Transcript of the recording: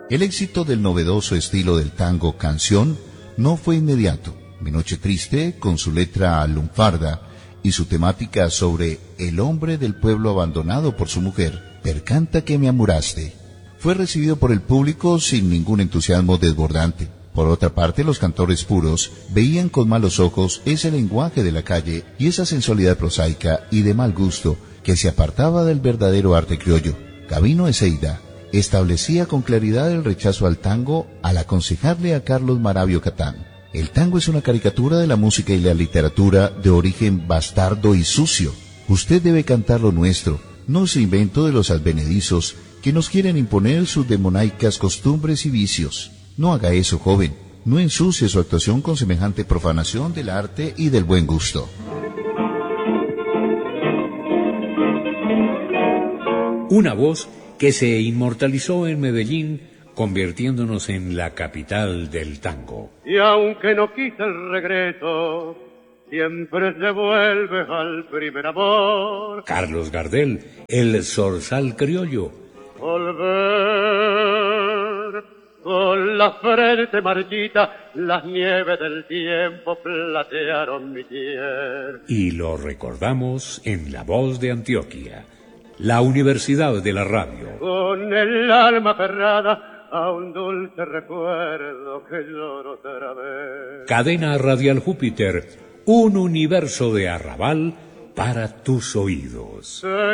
El éxito del novedoso estilo del tango canción no fue inmediato. Mi Noche Triste, con su letra lunfarda y su temática sobre el hombre del pueblo abandonado por su mujer, Percanta que me amuraste, fue recibido por el público sin ningún entusiasmo desbordante. Por otra parte, los cantores puros veían con malos ojos ese lenguaje de la calle y esa sensualidad prosaica y de mal gusto que se apartaba del verdadero arte criollo. Gabino Ezeiza establecía con claridad el rechazo al tango al aconsejarle a Carlos Maravio Catán: el tango es una caricatura de la música y la literatura de origen bastardo y sucio. Usted debe cantar lo nuestro, no ese invento de los advenedizos que nos quieren imponer sus demonaicas costumbres y vicios. No haga eso, joven. No ensucie su actuación con semejante profanación del arte y del buen gusto. Una voz que se inmortalizó en Medellín, convirtiéndonos en la capital del tango. Y aunque no quise el regreso, siempre se vuelve al primer amor. Carlos Gardel, el zorzal criollo. Volver con la frente marchita, las nieves del tiempo platearon mi piel. Y lo recordamos en La Voz de Antioquia, la Universidad de la Radio. Con el alma aferrada a un dulce recuerdo que lloro otra vez. Cadena Radial Júpiter, un universo de arrabal para tus oídos.